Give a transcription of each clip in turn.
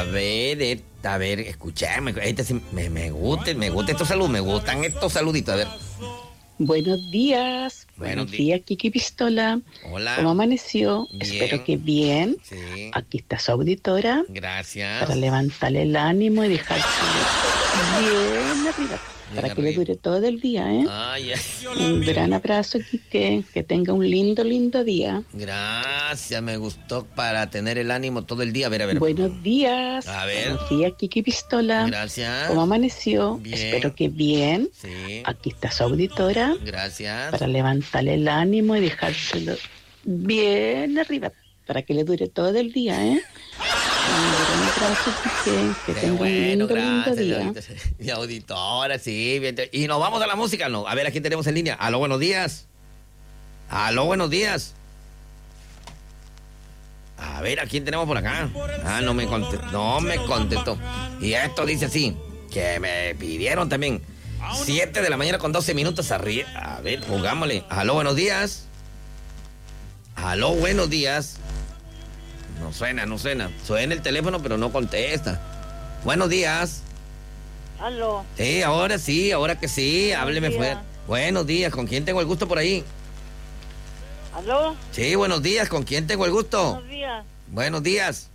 A ver, escuchame. Me gusta estos saludos, me gustan estos saluditos. A ver. Buenos días. Buenos días, Kiki Pistola. Hola. ¿Cómo amaneció? Bien. Espero que bien. Sí. Aquí está su auditora. Gracias. Para levantarle el ánimo y dejarse bien arriba. Para que le dure todo el día, ¿eh? Ay, Un gran abrazo, Kike. Que tenga un lindo día. Gracias, me gustó para tener el ánimo todo el día. A ver. Buenos días. A ver. Buenos días, Kiki Pistola. Gracias. ¿Cómo amaneció? Bien. Espero que bien. Sí. Aquí está su auditora. Gracias. Para levantarle el ánimo y dejárselo bien arriba. Para que le dure todo el día, ¿eh? Un gran abrazo, que tenga un lindo día. Mi auditora, sí. Bien. Y nos vamos a la música, ¿no? A ver, ¿a quién tenemos en línea? Aló, buenos días. Aló, buenos días. A ver, ¿a quién tenemos por acá? Ah, no me contestó. Y esto dice así, que me pidieron también. 7 de la mañana con 12 minutos arriba. A ver, jugámosle. Aló, buenos días. Aló, buenos días. No suena. Suena el teléfono, pero no contesta. Buenos días. Aló. Sí, ahora que sí. Hábleme fuerte. Buenos días, ¿con quién tengo el gusto por ahí? ¿Aló? Sí, buenos días, ¿con quién tengo el gusto? Buenos días. Buenos días.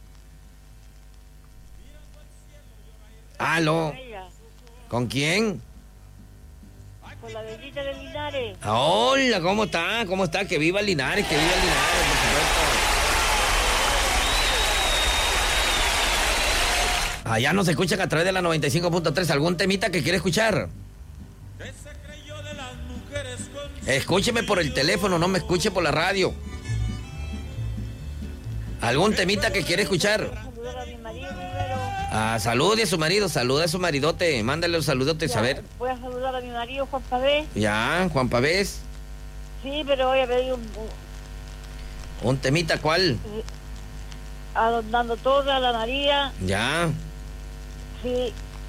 Aló. ¿Con quién? Con la bellita de Linares. Hola, ¿cómo está? ¿Cómo está? Que viva Linares, por supuesto. Allá nos escuchan a través de la 95.3. ¿Algún temita que quiere escuchar? Escúcheme por el teléfono, no me escuche por la radio. ¿Algún temita que quiere escuchar? Salude a su marido, salude a su maridote. Mándale los saludotes, a ver. Voy a saludar a mi marido, Juan Pavés. Ya, Juan Pavés. Sí, pero voy a pedir ¿Un temita cuál? a don Dando Torres, a la María. Ya. Sí.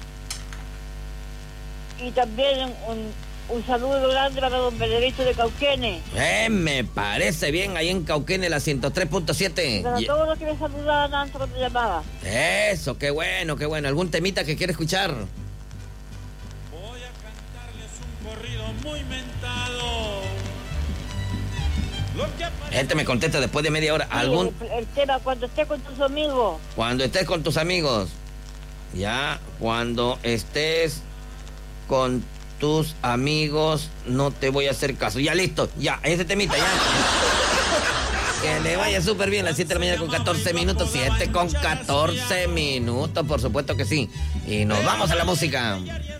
Y también un saludo grande para don Benedicto de Cauquenes. Me parece bien, ahí en Cauquenes, la 103.7. Para todos los que me saludaban antes cuando te llamaba. Eso, qué bueno. ¿Algún temita que quiere escuchar? Voy a cantarles un corrido muy mentado. Gente me contesta después de media hora. ¿Algún? El tema, cuando estés con tus amigos. Cuando estés con tus amigos. Ya, cuando estés con tus amigos, no te voy a hacer caso. Ya, listo, ya, ese temita, ya. Que le vaya súper bien, las 7 de la mañana con 14 minutos. 7 con 14 minutos, por supuesto que sí. Y nos vamos a la música.